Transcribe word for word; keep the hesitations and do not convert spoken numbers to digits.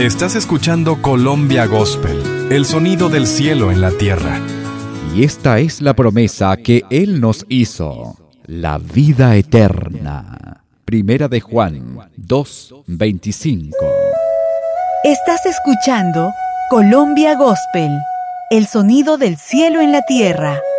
Estás escuchando Colombia Gospel, el sonido del cielo en la tierra. Y esta es la promesa que Él nos hizo, la vida eterna. Primera de Juan dos, veinticinco. Estás escuchando Colombia Gospel, el sonido del cielo en la tierra.